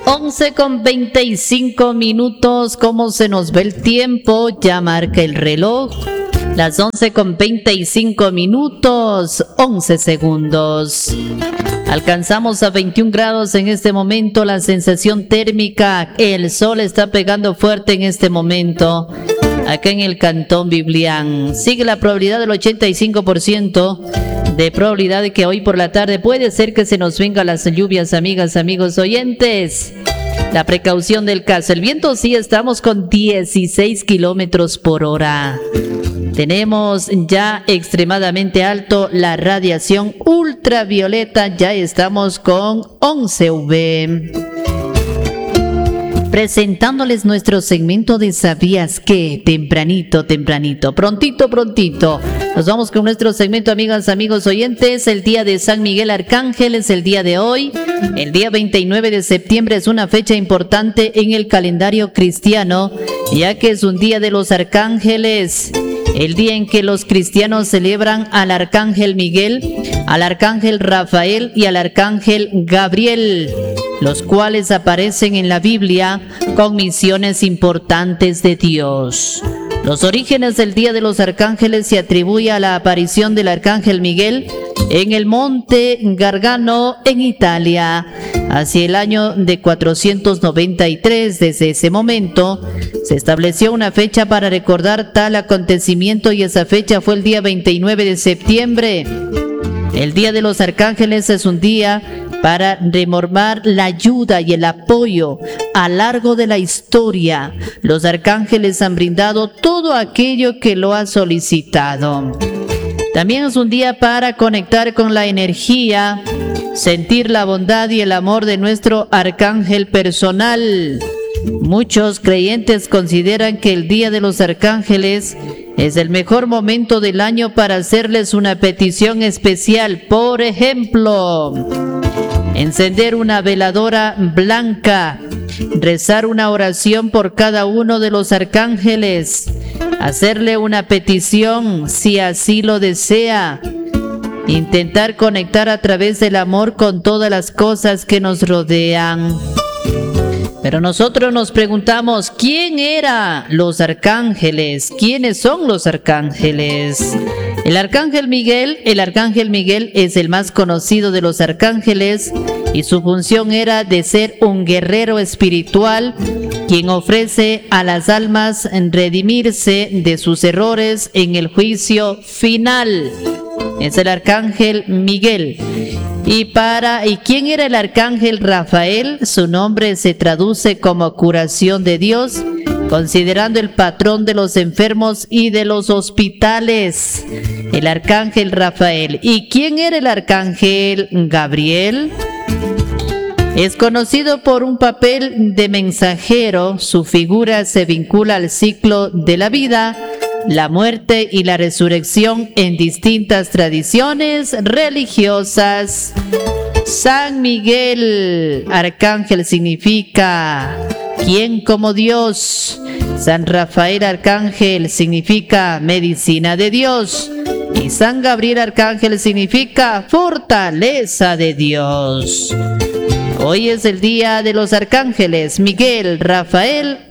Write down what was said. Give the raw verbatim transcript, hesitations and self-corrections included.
once con veinticinco minutos. ¿Cómo se nos ve el tiempo? Ya marca el reloj. Las once con veinticinco minutos, once segundos. Alcanzamos a veintiún grados en este momento. La sensación térmica, el sol está pegando fuerte en este momento. Acá en el Cantón Biblián. Sigue la probabilidad del ochenta y cinco por ciento de probabilidad de que hoy por la tarde puede ser que se nos vengan las lluvias, amigas, amigos oyentes. La precaución del caso. El viento sí, estamos con dieciséis kilómetros por hora. Tenemos ya extremadamente alto la radiación ultravioleta. Ya estamos con once U V. Presentándoles nuestro segmento de ¿Sabías qué? Tempranito, tempranito, prontito, prontito. Nos vamos con nuestro segmento, amigas, amigos oyentes. El día de San Miguel Arcángel es el día de hoy. El día veintinueve de septiembre es una fecha importante en el calendario cristiano, ya que es un día de los arcángeles. El día en que los cristianos celebran al arcángel Miguel, al arcángel Rafael y al arcángel Gabriel, los cuales aparecen en la Biblia con misiones importantes de Dios. Los orígenes del Día de los Arcángeles se atribuye a la aparición del arcángel Miguel en el monte Gargano en Italia, hacia el año de cuatrocientos noventa y tres. Desde ese momento se estableció una fecha para recordar tal acontecimiento y esa fecha fue el día veintinueve de septiembre. El Día de los Arcángeles es un día para rememorar la ayuda y el apoyo a lo largo de la historia. Los arcángeles han brindado todo aquello que lo ha solicitado. También es un día para conectar con la energía, sentir la bondad y el amor de nuestro arcángel personal. Muchos creyentes consideran que el Día de los Arcángeles es el mejor momento del año para hacerles una petición especial. Por ejemplo, encender una veladora blanca, rezar una oración por cada uno de los arcángeles, hacerle una petición si así lo desea, intentar conectar a través del amor con todas las cosas que nos rodean. Pero nosotros nos preguntamos, ¿quién eran los arcángeles? ¿Quiénes son los arcángeles? El arcángel Miguel, el arcángel Miguel es el más conocido de los arcángeles y su función era de ser un guerrero espiritual quien ofrece a las almas redimirse de sus errores en el juicio final. Es el arcángel Miguel. Y para ¿y quién era el arcángel Rafael? Su nombre se traduce como curación de Dios, considerando el patrón de los enfermos y de los hospitales. El arcángel Rafael. ¿Y quién era el arcángel Gabriel? Es conocido por un papel de mensajero. Su figura se vincula al ciclo de la vida, la muerte y la resurrección en distintas tradiciones religiosas. San Miguel Arcángel significa ¿quién como Dios? San Rafael Arcángel significa medicina de Dios. Y San Gabriel Arcángel significa fortaleza de Dios. Hoy es el día de los arcángeles Miguel, Rafael